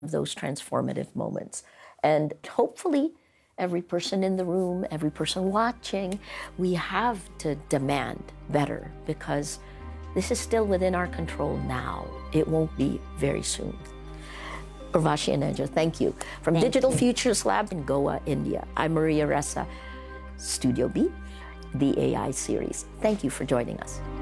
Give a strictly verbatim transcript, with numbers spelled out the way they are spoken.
those transformative moments. And hopefully, every person in the room, every person watching, we have to demand better, because this is still within our control now. It won't be very soon. Urvashi and Nedra, thank you. From Thank Digital you. Futures Lab in Goa, India, I'm Maria Ressa, Studio B, the A I series. Thank you for joining us.